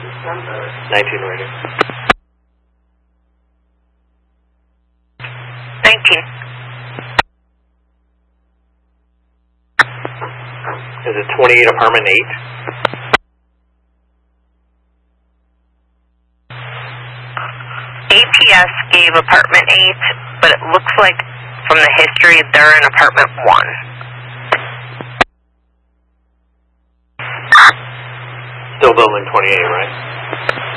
19 rating. 19. Is it 28 apartment 8? APS gave apartment 8, but it looks like from the history they're in apartment 1. Still building 28, right?